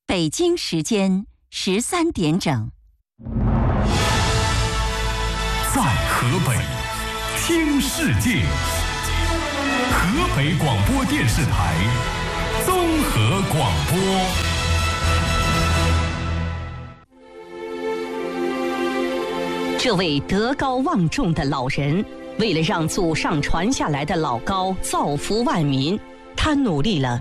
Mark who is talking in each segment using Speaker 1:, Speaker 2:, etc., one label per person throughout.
Speaker 1: 北京时间13点整。
Speaker 2: 在河北听世界，河北广播电视台综合广播。
Speaker 1: 这位德高望重的老人，为了让祖上传下来的老高造福万民，他努力了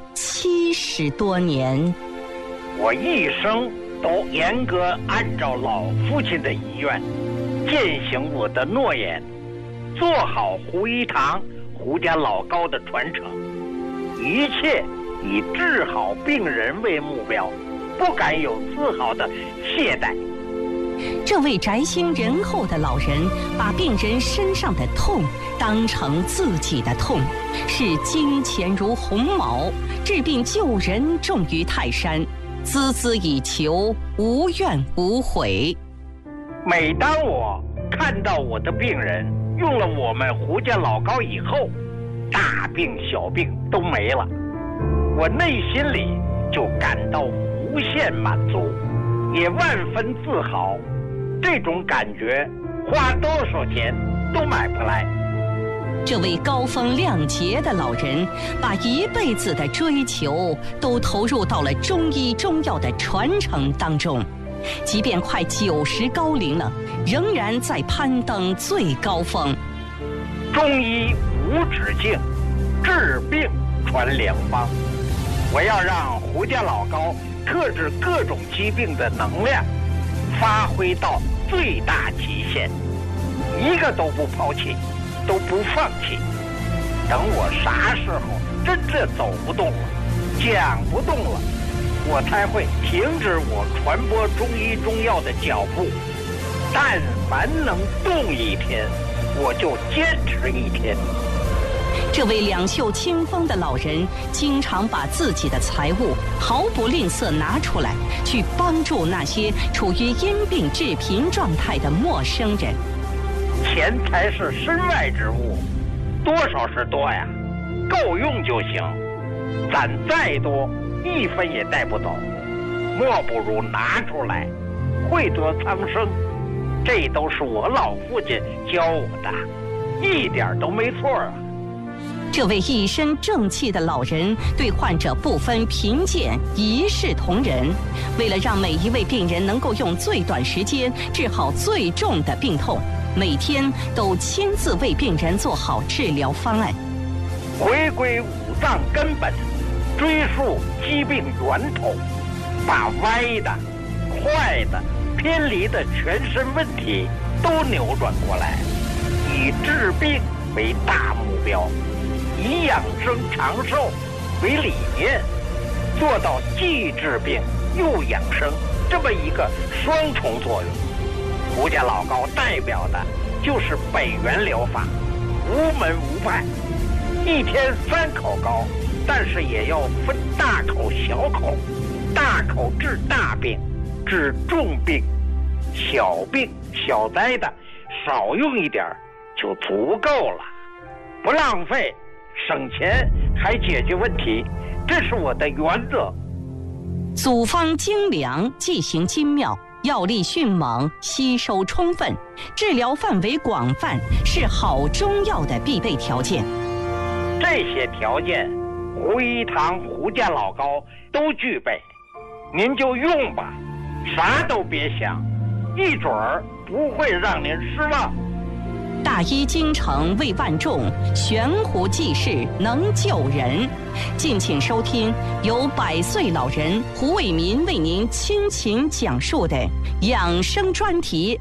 Speaker 1: 70多年。
Speaker 3: 我一生都严格按照老父亲的遗愿，践行我的诺言，做好胡一堂胡家老高的传承，一切以治好病人为目标，不敢有丝毫的懈怠。
Speaker 1: 这位宅心仁厚的老人，把病人身上的痛当成自己的痛，视金钱如鸿毛，治病救人重于泰山，孜孜以求，无怨无悔。
Speaker 3: 每当我看到我的病人用了我们胡家老高以后，大病小病都没了，我内心里就感到无限满足，也万分自豪。这种感觉花多少钱都买不来。
Speaker 1: 这位高风亮节的老人，把一辈子的追求都投入到了中医中药的传承当中，即便快90高龄了，仍然在攀登最高峰。
Speaker 3: 中医无止境，治病传良方。我要让胡家老高克制各种疾病的能量发挥到最大极限，一个都不抛弃，都不放弃。等我啥时候真正走不动了，讲不动了，我才会停止我传播中医中药的脚步。但凡能动一天，我就坚持一天。
Speaker 1: 这位两袖清风的老人，经常把自己的财物毫不吝啬拿出来，去帮助那些处于因病致贫状态的陌生人。
Speaker 3: 钱财是身外之物，多少是多呀，够用就行。攒再多，一分也带不走，莫不如拿出来，惠得苍生。这都是我老父亲教我的，一点都没错啊。
Speaker 1: 这位一身正气的老人对患者不分贫贱，一视同仁。为了让每一位病人能够用最短时间治好最重的病痛，每天都亲自为病人做好治疗方案。
Speaker 3: 回归五脏根本，追溯疾病源头，把歪的、坏的、偏离的全身问题都扭转过来，以治病为大目标，以养生长寿为理念，做到既治病又养生这么一个双重作用。胡家老高代表的就是北元疗法，无门无派，一天3口高，但是也要分大口小口，大口治大病，治重病，小病小灾的少用一点就足够了，不浪费，省钱还解决问题，这是我的原则。
Speaker 1: 组方精良，剂型精妙，药力迅猛，吸收充分，治疗范围广泛，是好中药的必备条件。
Speaker 3: 这些条件，胡一堂胡家老高都具备，您就用吧，啥都别想，一准儿不会让您失望。
Speaker 1: 大医精诚为万众，悬壶济世能救人。敬请收听由100岁老人胡卫民为您倾情讲述的养生专题。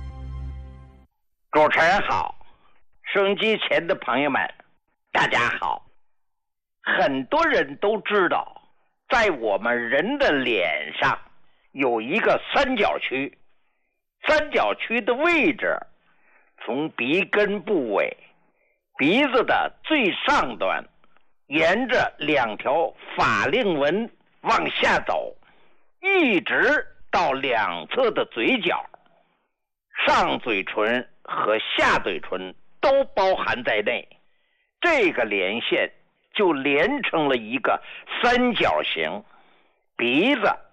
Speaker 3: 主持人好，收音机前的朋友们大家好。很多人都知道，在我们人的脸上有一个三角区，三角区的位置从鼻根部位，鼻子的最上端，沿着2条法令纹往下走，一直到两侧的嘴角，上嘴唇和下嘴唇都包含在内。这个连线就连成了一个三角形，鼻子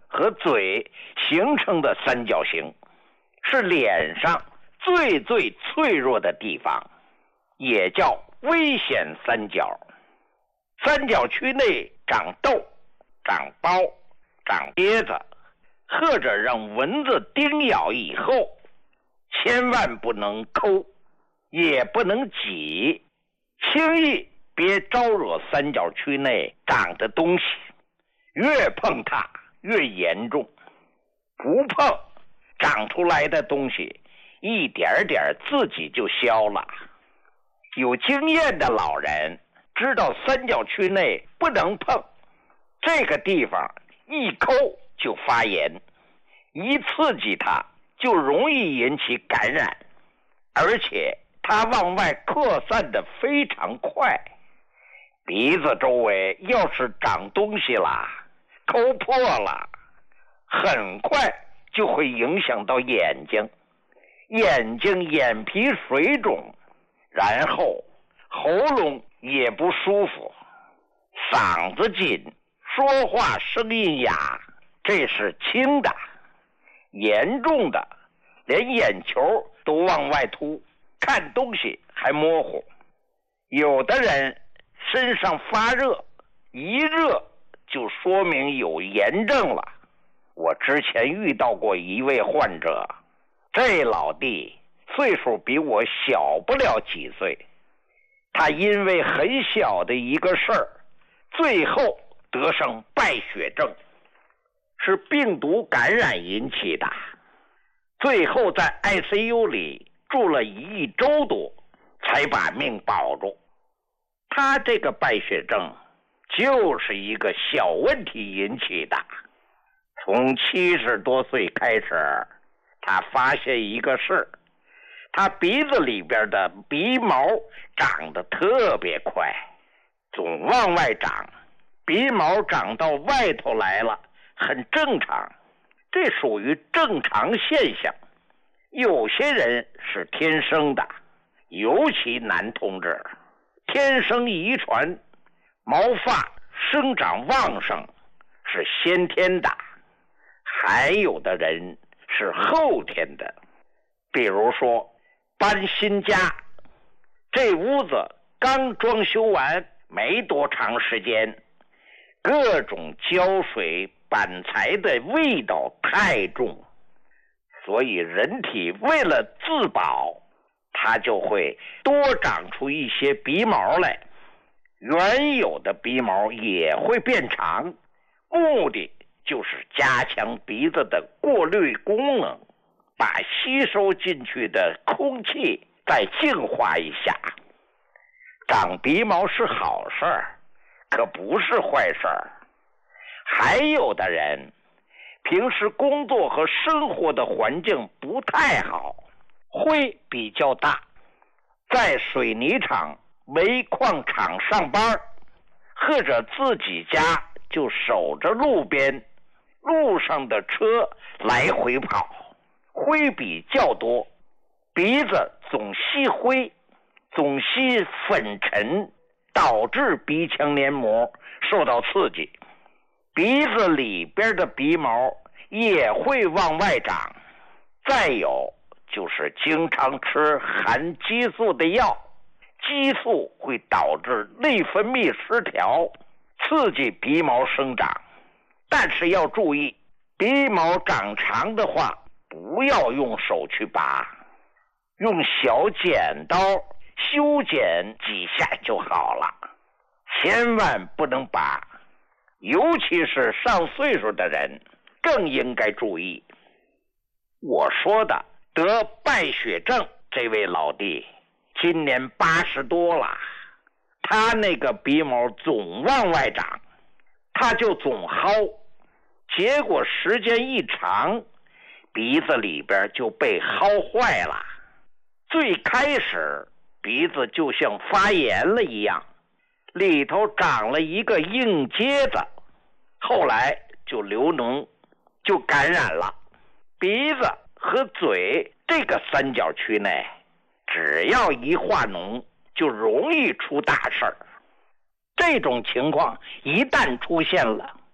Speaker 3: 和嘴形成的三角形，是脸上最脆弱的地方，也叫危险三角。三角区内长痘、长包、长疖子，或者让蚊子叮咬以后，千万不能抠，也不能挤，轻易别招惹三角区内长的东西，越碰它越严重。不碰，长出来的东西一点点自己就消了。有经验的老人知道三角区内不能碰，这个地方一抠就发炎，一刺激它就容易引起感染，而且它往外扩散得非常快。鼻子周围要是长东西了，抠破了，很快就会影响到眼睛，眼皮水肿，然后喉咙也不舒服，嗓子紧，说话声音哑，这是轻的。严重的连眼球都往外凸，看东西还模糊。有的人身上发热，一热就说明有炎症了。我之前遇到过一位患者，这老弟岁数比我小不了几岁，他因为很小的一个事儿，最后得上败血症，是病毒感染引起的，最后在 ICU 里住了1周多，才把命保住。他这个败血症就是一个小问题引起的。从70多岁开始，他发现一个事，他鼻子里边的鼻毛长得特别快，总往外长，鼻毛长到外头来了，很正常，这属于正常现象。有些人是天生的，尤其男同志，天生遗传，毛发生长旺盛，是先天的。还有的人是后天的，比如说搬新家，这屋子刚装修完没多长时间，各种胶水板材的味道太重，所以人体为了自保，它就会多长出一些鼻毛来，原有的鼻毛也会变长，目的就是加强鼻子的过滤功能，把吸收进去的空气再净化一下。长鼻毛是好事儿，可不是坏事儿。还有的人平时工作和生活的环境不太好，灰比较大，在水泥厂、煤矿厂上班，或者自己家就守着路边，路上的车来回跑，灰比较多，鼻子总吸灰，总吸粉尘，导致鼻腔黏膜受到刺激，鼻子里边的鼻毛也会往外长。再有就是经常吃含激素的药，激素会导致内分泌失调，刺激鼻毛生长。但是要注意，鼻毛长长的话，不要用手去拔，用小剪刀修剪几下就好了，千万不能拔。尤其是上岁数的人更应该注意。我说的得败血症这位老弟今年80多了，他那个鼻毛总往外长，他就总薅，结果时间一长，鼻子里边就被薅坏了。最开始鼻子就像发炎了一样，里头长了一个硬疖子，后来就流脓，就感染了。鼻子和嘴这个三角区内，只要一化脓，就容易出大事儿。这种情况一旦出现了，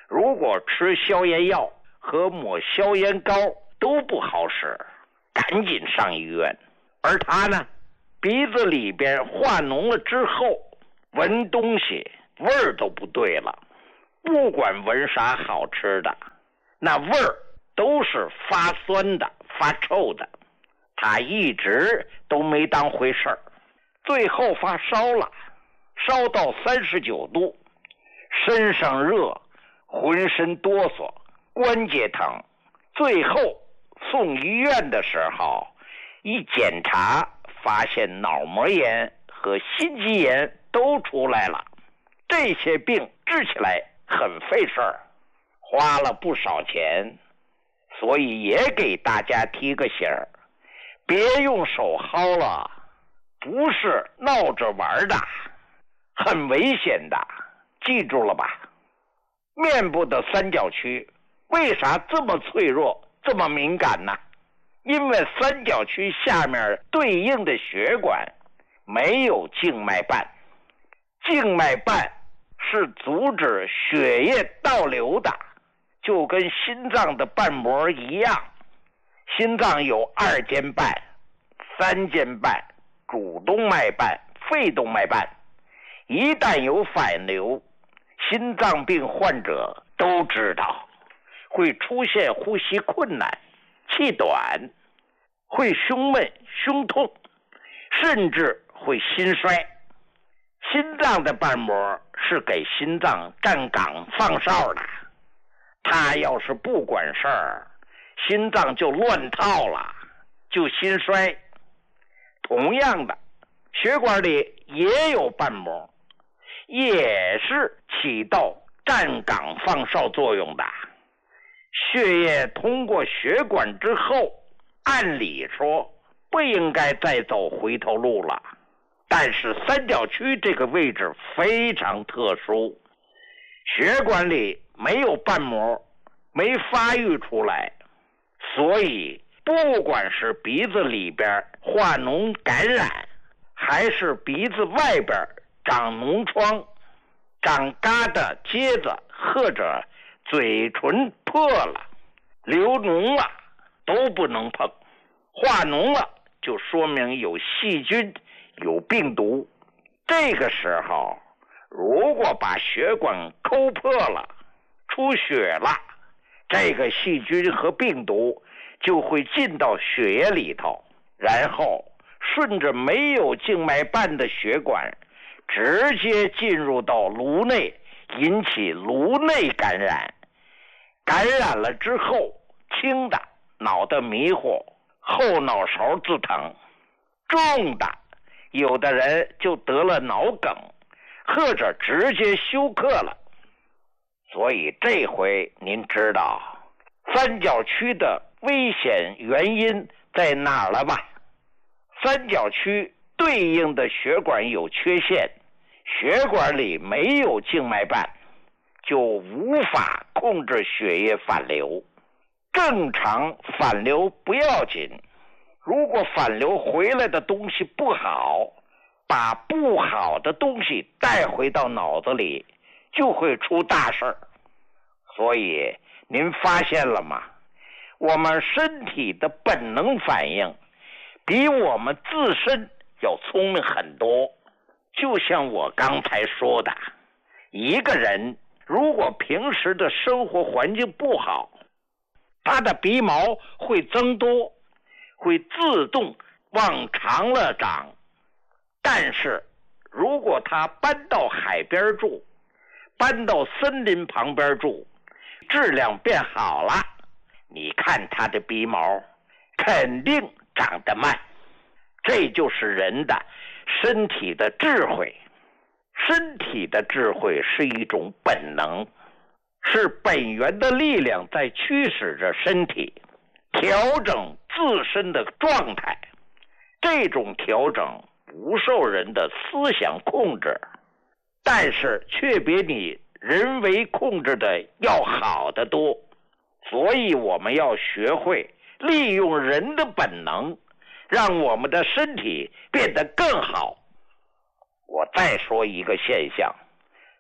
Speaker 3: 如果吃消炎药和抹消炎膏都不好使，赶紧上医院。而他呢，鼻子里边化脓了之后，闻东西味儿都不对了，不管闻啥好吃的，那味儿都是发酸的、发臭的。他一直都没当回事儿，最后发烧了，烧到39度，身上热，浑身哆嗦，关节疼。最后送医院的时候，一检查发现脑膜炎和心肌炎都出来了。这些病治起来很费事儿，花了不少钱，所以也给大家提个醒儿，别用手薅了，不是闹着玩的，很危险的，记住了吧？面部的三角区为啥这么脆弱，这么敏感呢？因为三角区下面对应的血管没有静脉瓣，静脉瓣是阻止血液倒流的，就跟心脏的瓣膜一样。心脏有2间瓣、3间瓣、主动脉瓣、肺动脉瓣。一旦有反流，心脏病患者都知道会出现呼吸困难、气短，会胸闷、胸痛，甚至会心衰。心脏的瓣膜是给心脏站岗放哨的，它要是不管事儿，心脏就乱套了，就心衰。同样的，血管里也有瓣膜，也是起到站岗放哨作用的。血液通过血管之后，按理说不应该再走回头路了，但是三角区这个位置非常特殊，血管里没有瓣膜，没发育出来，所以不管是鼻子里边化脓感染，还是鼻子外边长脓疮、长疙瘩疖子，或者嘴唇破了、流脓了，都不能碰。化脓了就说明有细菌、有病毒。这个时候如果把血管抠破了、出血了，这个细菌和病毒就会进到血液里头，然后顺着没有静脉瓣的血管直接进入到颅内，引起颅内感染。感染了之后，轻的脑袋迷糊，后脑勺自疼；重的有的人就得了脑梗，或者直接休克了。所以这回您知道三角区的危险原因在哪儿了吧？三角区对应的血管有缺陷，血管里没有静脉瓣，就无法控制血液反流。正常反流不要紧，如果反流回来的东西不好，把不好的东西带回到脑子里，就会出大事儿。所以您发现了吗？我们身体的本能反应比我们自身要聪明很多。就像我刚才说的，一个人如果平时的生活环境不好，他的鼻毛会增多，会自动往长了长。但是如果他搬到海边住，搬到森林旁边住，质量变好了，你看他的鼻毛肯定长得慢。这就是人的身体的智慧。身体的智慧是一种本能，是本源的力量在驱使着身体调整自身的状态。这种调整不受人的思想控制，但是却比你人为控制的要好得多。所以我们要学会利用人的本能，让我们的身体变得更好。我再说一个现象，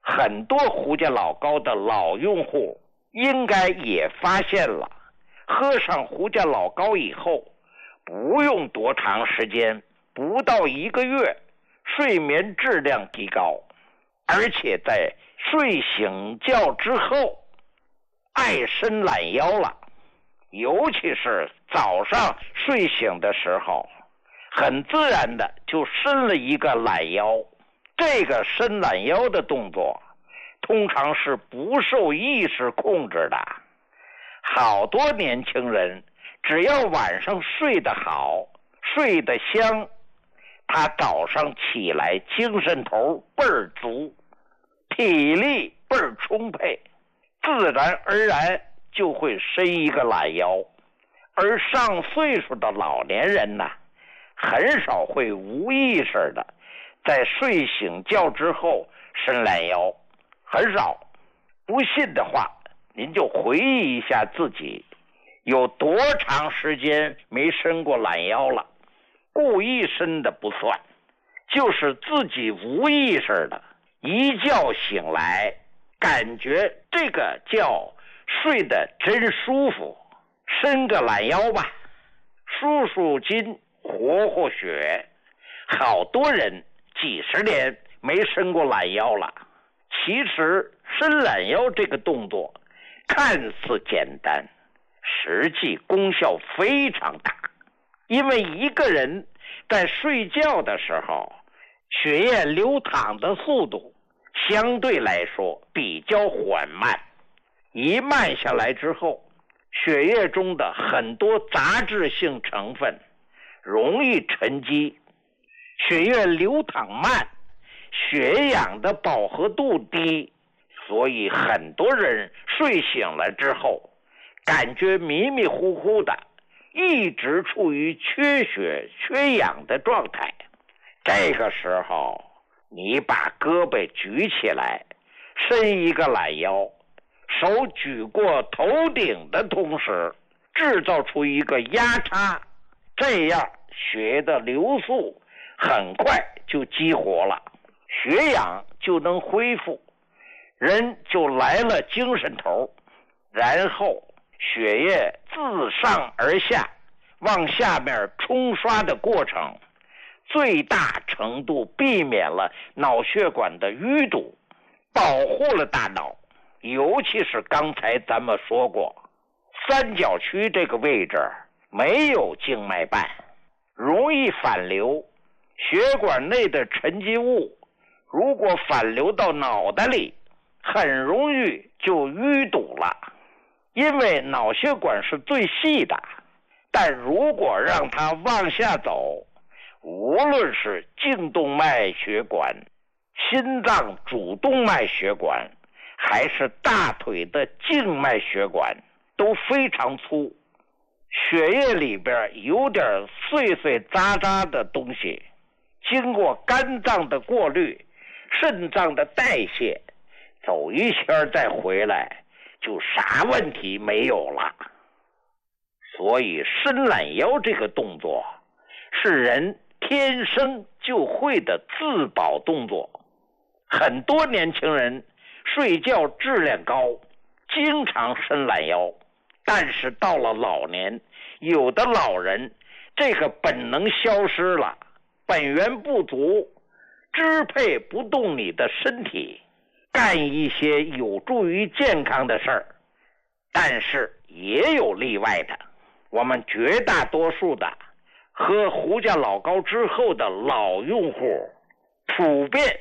Speaker 3: 很多胡家老高的老用户应该也发现了，喝上胡家老高以后，不用多长时间，不到1个月，睡眠质量提高，而且在睡醒觉之后爱伸懒腰了，尤其是早上睡醒的时候，很自然的就伸了一个懒腰。这个伸懒腰的动作通常是不受意识控制的，好多年轻人只要晚上睡得好，睡得香，他早上起来精神头倍儿足，体力倍儿充沛，自然而然就会伸一个懒腰。而上岁数的老年人呢，很少会无意识的在睡醒觉之后伸懒腰，很少。不信的话，您就回忆一下自己有多长时间没伸过懒腰了。故意伸的不算，就是自己无意识的一觉醒来，感觉这个觉睡得真舒服，伸个懒腰吧，舒舒筋，活活血。好多人几十年没伸过懒腰了。其实伸懒腰这个动作看似简单，实际功效非常大。因为一个人在睡觉的时候，血液流淌的速度相对来说比较缓慢，一慢下来之后，血液中的很多杂质性成分容易沉积，血液流淌慢，血氧的饱和度低，所以很多人睡醒了之后感觉迷迷糊糊的，一直处于缺血缺氧的状态。这个时候你把胳膊举起来，伸一个懒腰，手举过头顶的同时制造出一个压差，这样血的流速很快就激活了，血氧就能恢复，人就来了精神头，然后血液自上而下往下面冲刷的过程，最大程度避免了脑血管的淤堵，保护了大脑。尤其是刚才咱们说过，三角区这个位置没有静脉瓣，容易反流，血管内的沉积物如果反流到脑袋里，很容易就淤堵了。因为脑血管是最细的，但如果让它往下走，无论是颈动脉血管、心脏主动脉血管，还是大腿的静脉血管都非常粗，血液里边有点碎碎渣渣的东西，经过肝脏的过滤、肾脏的代谢，走一圈再回来，就啥问题没有了。所以伸懒腰这个动作是人天生就会的自保动作。很多年轻人睡觉质量高，经常伸懒腰，但是到了老年，有的老人这个本能消失了，本源不足，支配不动你的身体，干一些有助于健康的事儿。但是也有例外的，我们绝大多数的喝胡家老高之后的老用户普遍